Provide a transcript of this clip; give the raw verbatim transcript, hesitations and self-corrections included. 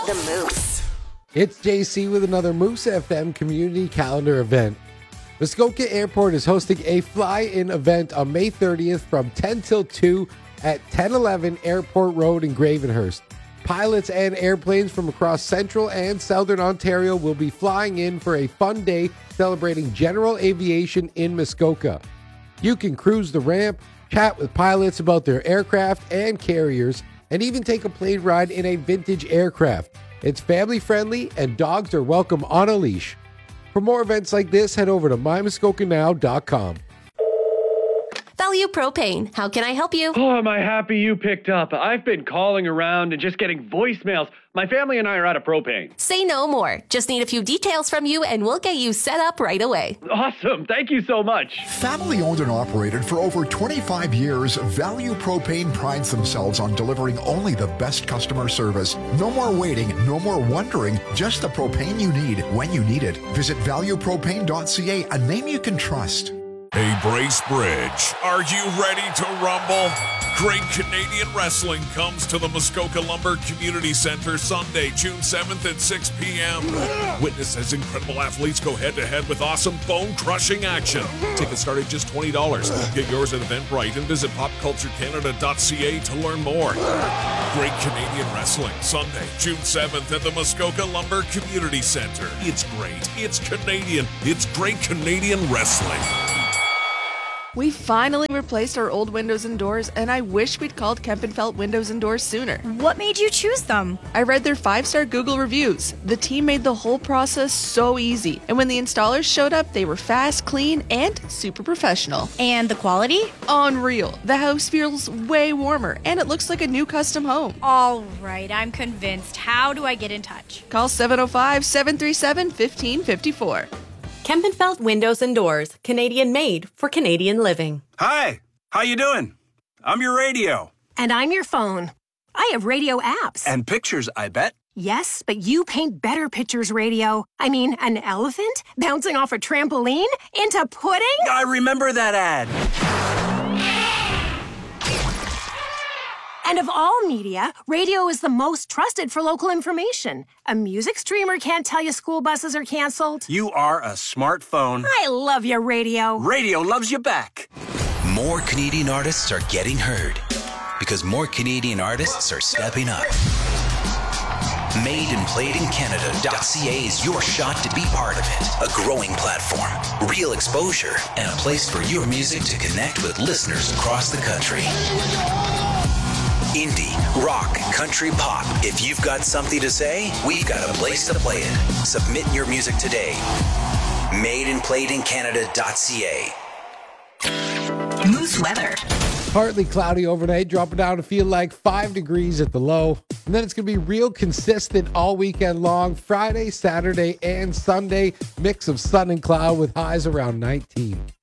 The Moose. It's J C with another Moose F M community calendar event. Muskoka Airport is hosting a fly-in event on May thirtieth from ten till two at ten eleven Airport Road in Gravenhurst. Pilots and airplanes from across central and southern Ontario will be flying in for a fun day celebrating general aviation in Muskoka. You can cruise the ramp, chat with pilots about their aircraft and carriers, and even take a plane ride in a vintage aircraft. It's family friendly and dogs are welcome on a leash. For more events like this, head over to my muskoka now dot com. Value Propane. How can I help you? Oh, am I happy you picked up. I've been calling around and just getting voicemails. My family and I are out of propane. Say no more. Just need a few details from you and we'll get you set up right away. Awesome. Thank you so much. Family owned and operated for over twenty-five years, Value Propane prides themselves on delivering only the best customer service. No more waiting, no more wondering, just the propane you need when you need it. Visit value propane dot c a, a name you can trust. Hey, Bracebridge, are you ready to rumble? Great Canadian Wrestling comes to the Muskoka Lumber Community Center Sunday, June seventh at six p.m. Witness as incredible athletes go head-to-head with awesome bone-crushing action. Tickets start at just twenty dollars. Get yours at Eventbrite and visit pop culture canada dot c a to learn more. Great Canadian Wrestling, Sunday, June seventh at the Muskoka Lumber Community Center. It's great. It's Canadian. It's Great Canadian Wrestling. We finally replaced our old windows and doors, and I wish we'd called Kempenfelt Windows and Doors sooner. What made you choose them? I read their five-star Google reviews. The team made the whole process so easy, and when the installers showed up, they were fast, clean, and super professional. And the quality? Unreal. The house feels way warmer, and it looks like a new custom home. All right, I'm convinced. How do I get in touch? Call seven oh five, seven three seven, one five five four. Kempenfelt Windows and Doors, Canadian made for Canadian living. Hi, how you doing? I'm your radio. And I'm your phone. I have radio apps. And pictures, I bet. Yes, but you paint better pictures, radio. I mean, an elephant bouncing off a trampoline into pudding? I remember that ad. And of all media, radio is the most trusted for local information. A music streamer can't tell you school buses are canceled. You are a smartphone. I love your radio. Radio loves you back. More Canadian artists are getting heard because more Canadian artists are stepping up. Made and Played in Canada dot c a is your shot to be part of it. A growing platform, real exposure, and a place for your music to connect with listeners across the country. Indie, rock, country, pop. If you've got something to say, we've got a place to play it. Submit your music today. Made and Played in Canada dot c a. Moose weather. Partly cloudy overnight, dropping down to feel like five degrees at the low. And then it's going to be real consistent all weekend long. Friday, Saturday, and Sunday. Mix of sun and cloud with highs around nineteen.